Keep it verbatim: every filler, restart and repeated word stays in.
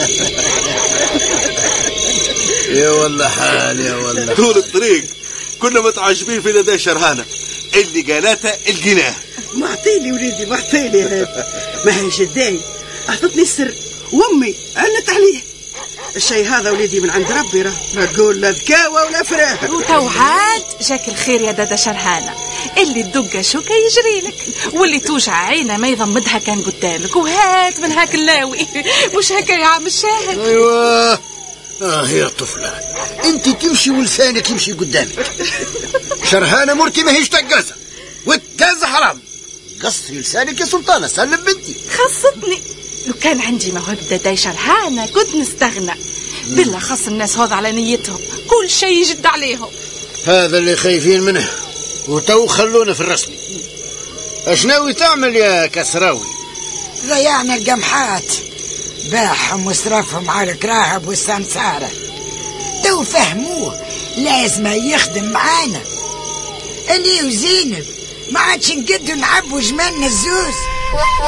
يا والله حال يا والله. طول الطريق كنا متعجبين في لدى شرهانة اللي قالته القناه. معطيلي وليدي معطيلي هذا، ما هي جداي أعطتني السر وأمي علت عليه. الشيء هذا وليدي من عند ربي، راه ما تقول لا ذكاوة ولا فراخ. وتو عاد جاك الخير يا دادا شرهانة، اللي تدق شوكة يجريلك، واللي توجع عينه ما يضمدها كان قدامك، وهات من هاك اللاوي. مش هكا يا عم الشاهد؟ ايوه اه يا طفلة، انت تمشي ولسانك يمشي قدامك. شرهانة مرتي ما هيش تقاسة، والتاز حرام. قصري لسانك يا سلطانة، سلم بنتي. خصتني لو كان عندي موهبة داداي شرهانة كنت نستغنى. بالله خص الناس هذا على نيتهم، كل شيء يجد عليهم. هذا اللي خايفين منه، وتو خلونا في الرسمي. اش ناوي تعمل يا كسراوي؟ ضيعنا القمحات، باعهم وصرفهم على الكراهب والسمسارة. تو فهموه لازم يخدم معانا. اني وزينب ما عادش نقدر نعبوا جمالنا الزوز.